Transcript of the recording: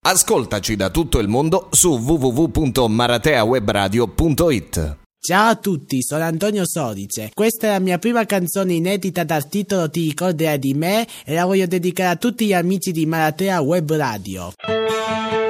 Ascoltaci da tutto il mondo su www.marateawebradio.it. Ciao a tutti, sono Antonio Sodice. Questa è la mia prima canzone inedita dal titolo Ti ricorderai di me e la voglio dedicare a tutti gli amici di Maratea Web Radio.